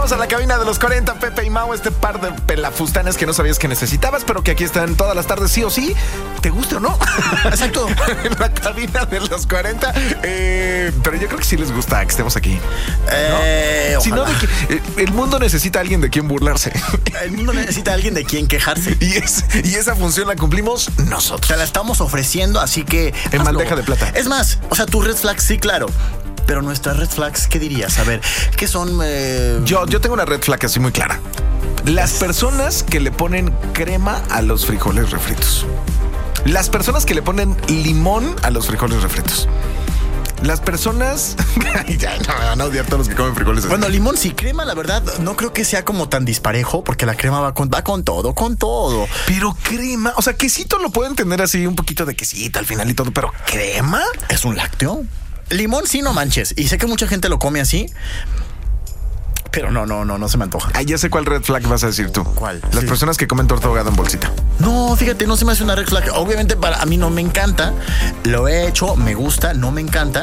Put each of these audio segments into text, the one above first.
Regresamos a la cabina de los 40, Pepe y Mau, este par de pelafustanes que no sabías que necesitabas, pero que aquí están todas las tardes, sí o sí, te guste o no. Exacto. En la cabina de los 40. Pero yo creo que sí les gusta que estemos aquí. ¿No? Si no, el mundo necesita a alguien de quien burlarse. El mundo necesita a alguien de quien quejarse. Y esa función la cumplimos nosotros. Te la estamos ofreciendo, así que en bandeja de plata. Es más, o sea, tu red flag, sí, claro. Pero nuestras red flags, ¿qué dirías? A ver, ¿qué son? Yo tengo una red flag así muy clara. Las personas que le ponen crema a los frijoles refritos. Las personas que le ponen limón a los frijoles refritos. Las personas... ya no me van a odiar todos los que comen frijoles. Bueno, limón sí, crema, la verdad, no creo que sea como tan disparejo, porque la crema va con todo. Pero crema, o sea, quesito lo puedo entender así, un poquito de quesito al final y todo, pero crema es un lácteo. Limón sí, no manches. Y sé que mucha gente lo come así, pero no se me antoja. Ah, ya sé cuál red flag vas a decir tú. ¿Cuál? Las personas que comen torta ahogada en bolsita. No, fíjate, no se me hace una red flag. Obviamente para mí no me encanta. Lo he hecho, me gusta, no me encanta.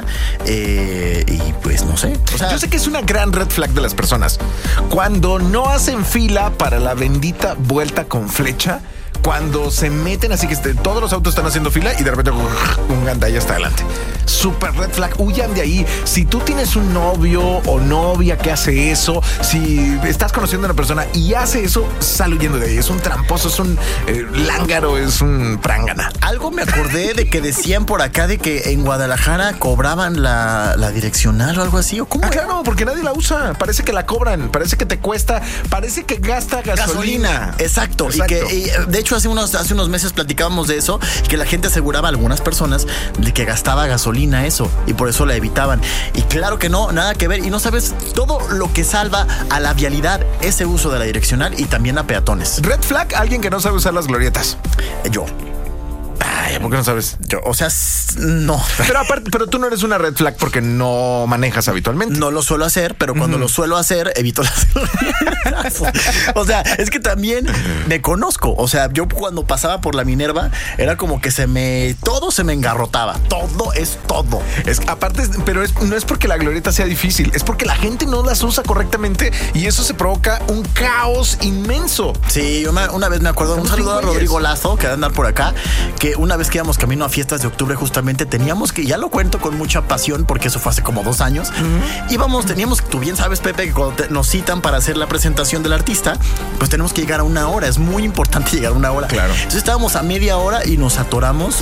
Y pues no sé. O sea, yo sé que es una gran red flag de las personas. Cuando no hacen fila para la bendita vuelta con flecha. Cuando se meten así que todos los autos están haciendo fila y de repente un gandalla está adelante. Super red flag, huyan de ahí. Si tú tienes un novio o novia que hace eso, si estás conociendo a una persona y hace eso, sal huyendo de ahí. Es un tramposo, es un lángaro, es un prángana. Algo me acordé de que decían por acá de que en Guadalajara cobraban la direccional o algo así. ¿O cómo? Claro, porque nadie la usa. Parece que la cobran, parece que te cuesta, parece que gasta gasolina. Exacto. Y de hecho hace unos meses platicábamos de eso, que la gente aseguraba a algunas personas de que gastaba gasolina eso y por eso la evitaban. Y claro que no, nada que ver. Y no sabes todo lo que salva a la vialidad ese uso de la direccional y también a peatones. Red flag, alguien que no sabe usar las glorietas. Yo. Ay, ¿por qué no sabes? Yo, o sea, no. Pero aparte, pero tú no eres una red flag porque no manejas habitualmente. No lo suelo hacer, pero cuando lo suelo hacer, evito las glorietas. O sea, es que también me conozco. O sea, yo cuando pasaba por la Minerva, era como que todo se me engarrotaba. Todo es todo. Aparte, pero no es porque la glorieta sea difícil, es porque la gente no las usa correctamente y eso se provoca un caos inmenso. Sí, una vez me acuerdo, un saludo a Rodrigo Lazo, que va a andar por acá, que una vez que íbamos camino a fiestas de octubre, justamente teníamos que, ya lo cuento con mucha pasión, porque eso fue hace como 2 años, teníamos, tú bien sabes, Pepe, que cuando nos citan para hacer la presentación del artista, pues tenemos que llegar a 1 hora, es muy importante llegar a 1 hora. Claro. Entonces estábamos a media hora y nos atoramos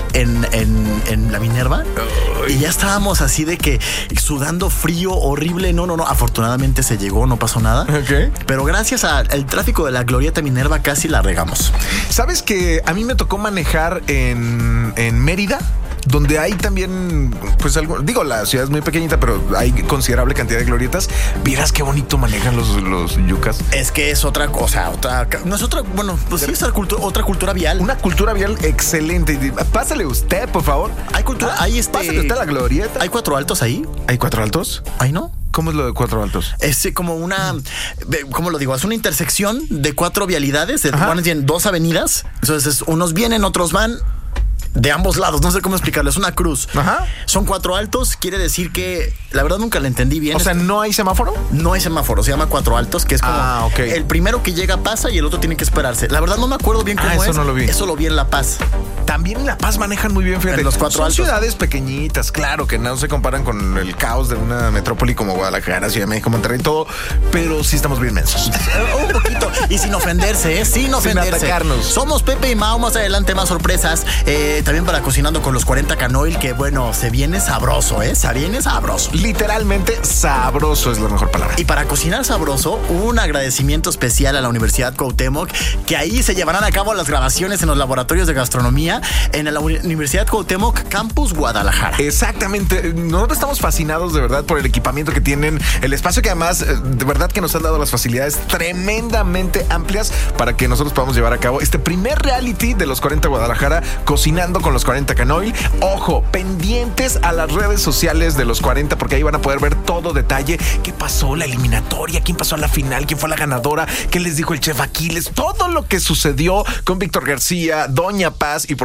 en la Minerva. Y ya estábamos así de que sudando frío, horrible. No, afortunadamente se llegó, no pasó nada. Okay. Pero gracias al tráfico de la Glorieta Minerva casi la regamos. ¿Sabes que a mí me tocó manejar en Mérida? Donde hay también, pues la ciudad es muy pequeñita, pero hay considerable cantidad de glorietas. Vieras qué bonito manejan los yucas. Es que es otra cosa, no es otra, bueno, pues sí es otra cultura vial. Una cultura vial excelente. Pásale usted, por favor. Hay cultura, pásale usted a la glorieta. ¿Hay 4 altos ahí? ¿Hay 4 altos? Ahí no. ¿Cómo es lo de 4 altos? Es como ¿cómo lo digo? Es una intersección de 4 vialidades, de 2 avenidas. Entonces, unos vienen, otros van. De ambos lados, no sé cómo explicarlo, es una cruz. Ajá. Son 4 altos, quiere decir que la verdad nunca la entendí bien. O sea, ¿no hay semáforo? No hay semáforo, se llama 4 altos, que es como okay. El primero que llega pasa y el otro tiene que esperarse. La verdad no me acuerdo bien cómo eso no lo vi. Eso lo vi en La Paz. También en La Paz manejan muy bien, fíjate. En los 4 altos. Son ciudades pequeñitas, claro, que no se comparan con el caos de una metrópoli como Guadalajara, Ciudad de México, Monterrey, todo, pero sí estamos bien mensos. Un poquito, y sin ofenderse, sin ofenderse. Sin atacarnos. Somos Pepe y Mau, más adelante más sorpresas. También para Cocinando con los 40 Canoil, que bueno, se viene sabroso, se viene sabroso. Literalmente sabroso es la mejor palabra. Y para cocinar sabroso, un agradecimiento especial a la Universidad Cuauhtémoc, que ahí se llevarán a cabo las grabaciones en los laboratorios de gastronomía en la Universidad Cuauhtémoc Campus Guadalajara. Exactamente. Nosotros estamos fascinados de verdad por el equipamiento que tienen, el espacio que además de verdad que nos han dado las facilidades tremendamente amplias para que nosotros podamos llevar a cabo este primer reality de los 40 Guadalajara, Cocinando con los 40 Canoil. Ojo, pendientes a las redes sociales de los 40 porque ahí van a poder ver todo detalle. ¿Qué pasó? La eliminatoria, quién pasó a la final, quién fue la ganadora, qué les dijo el chef Aquiles, todo lo que sucedió con Víctor García, Doña Paz y por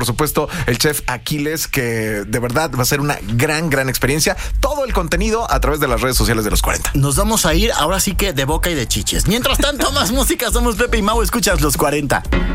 por supuesto, el chef Aquiles, que de verdad va a ser una gran experiencia. Todo el contenido a través de las redes sociales de los 40. Nos vamos a ir ahora sí que de boca y de chiches. Mientras tanto, más música. Somos Pepe y Mau. Escuchas los 40.